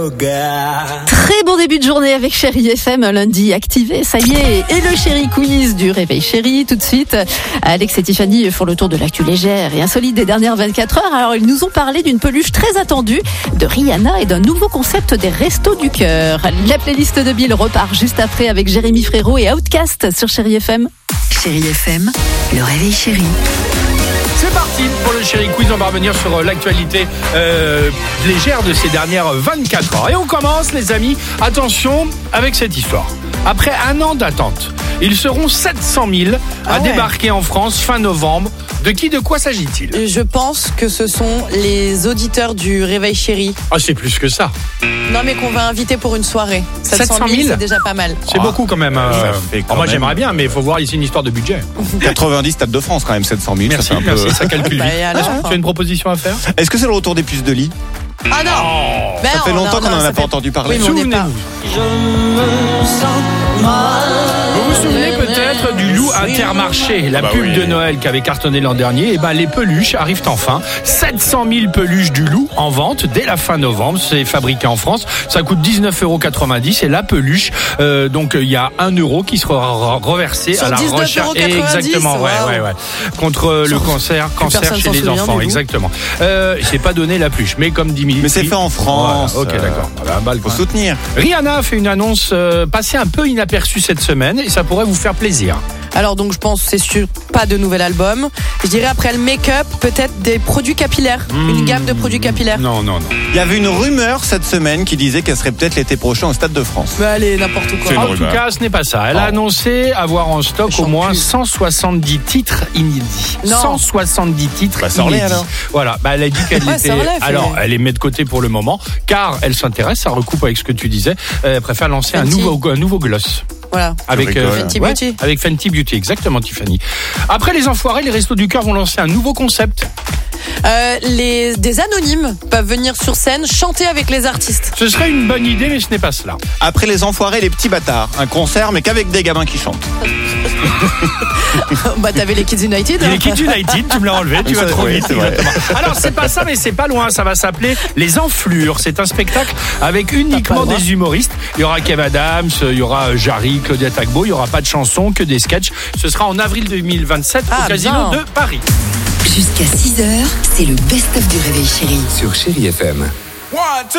Très bon début de journée avec Chérie FM, lundi activé, ça y est. Et le Chérie Quiz du Réveil Chérie, tout de suite. Alex et Tiffany font le tour de l'actu légère et insolite des dernières 24 heures. Alors, ils nous ont parlé d'une peluche très attendue de Rihanna et d'un nouveau concept des Restos du Cœur. La playlist de Bill repart juste après avec Jérémy Frérot et Outcast sur Chérie FM. Chérie FM, le Réveil Chérie. C'est parti pour le Chérie Quiz. On va revenir sur l'actualité légère de ces dernières 24 heures. Et on commence, les amis, attention avec cette histoire. Après un an d'attente, ils seront 700 000 à débarquer en France fin novembre. De quoi s'agit-il ? Je pense que ce sont les auditeurs du Réveil Chérie. Ah, c'est plus que ça. Non, mais qu'on va inviter pour une soirée. 700 000, c'est déjà pas mal. C'est beaucoup quand même. Moi, même. j'aimerais bien, mais il faut voir ici une histoire de budget. 90 Stade de France quand même, 700 000. Merci, ça, fait un peu... ça calcule vite. Tu as une proposition à faire ? Est-ce que c'est le retour des puces de lit ? Ah non Ça fait longtemps qu'on n'en a pas entendu parler. Oui, mais on n'est pas. Vous vous souvenez peut-être du loup Intermarché, la pub de Noël qui avait cartonné l'an dernier. Et ben les peluches arrivent enfin. 700 000 peluches du loup en vente dès la fin novembre. C'est fabriqué en France. Ça coûte 19,90 € et la peluche. Donc il y a 1 € qui sera reversé sur à la recherche. Exactement, ouais. Contre le cancer chez les enfants. Exactement. J'ai pas donné la peluche, mais comme 10 000. Mais c'est fait en France. Voilà. Ok, d'accord. Faut soutenir. Rihanna a fait une annonce passée un peu inaperçue cette semaine et ça pourrait vous faire plaisir. Alors donc je pense c'est sûr pas de nouvel album. Je dirais après le make-up peut-être des produits capillaires, une gamme de produits capillaires. Non. Il y avait une rumeur cette semaine qui disait qu'elle serait peut-être l'été prochain au Stade de France. Mais allez, n'importe quoi. En tout cas, ce n'est pas ça. Elle a annoncé avoir en stock au moins 170 titres inédits. Non. 170 titres inédits. Alors. Voilà, elle a dit qu'elle était. Alors, elle les met de côté pour le moment, car elle s'intéresse, ça recoupe avec ce que tu disais. Elle préfère lancer un nouveau gloss. Voilà. Avec Fenty Beauty. Avec Fenty Beauty, exactement, Tiffany. Après les Enfoirés, les Restos du Cœur vont lancer un nouveau concept. Des anonymes peuvent venir sur scène chanter avec les artistes. Ce serait une bonne idée, mais ce n'est pas cela. Après les Enfoirés, les Petits Bâtards. Un concert, mais qu'avec des gamins qui chantent. T'avais les Kids United. Les Kids United, tu me l'as enlevé, tu vas trop vite. Alors c'est pas ça, mais c'est pas loin. Ça va s'appeler Les Enflures. C'est un spectacle avec uniquement des humoristes. Il y aura Kev Adams, il y aura Jarry, Claudia Tagbo. Il y aura pas de chansons, que des sketchs. Ce sera en avril 2027 au Casino de Paris. Jusqu'à 6h, c'est le best-of du Réveil Chérie. Sur Chérie FM.